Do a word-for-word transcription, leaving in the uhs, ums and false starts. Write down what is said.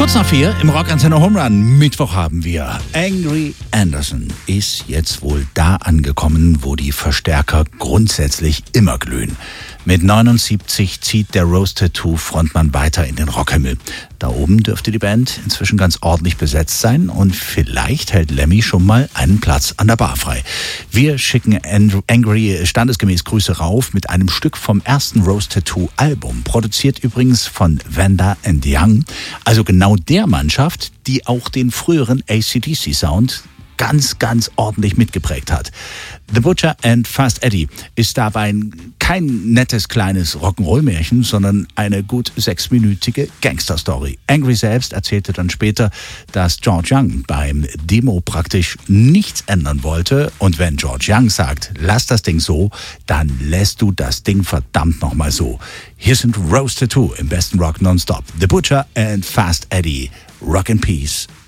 Kurz nach vier im Rockantenne Home Run. Mittwoch haben wir Angry Anderson ist jetzt wohl da angekommen, wo die Verstärker grundsätzlich immer glühen. Mit neunundsiebzig zieht der Rose Tattoo Frontmann weiter in den Rockhimmel. Da oben dürfte die Band inzwischen ganz ordentlich besetzt sein und vielleicht hält Lemmy schon mal einen Platz an der Bar frei. Wir schicken Angry standesgemäß Grüße rauf mit einem Stück vom ersten Rose Tattoo Album, produziert übrigens von Vanda and Young, also genau der Mannschaft, die auch den früheren A C D C Sound ganz, ganz ordentlich mitgeprägt hat. The Butcher and Fast Eddie ist dabei kein nettes kleines Rock'n'Roll-Märchen, sondern eine gut sechsminütige Gangster-Story. Angry selbst erzählte dann später, dass George Young beim Demo praktisch nichts ändern wollte. Und wenn George Young sagt, lass das Ding so, dann lässt du das Ding verdammt nochmal so. Hier sind Rose Tattoo im besten Rock nonstop. The Butcher and Fast Eddie. Rock in Peace.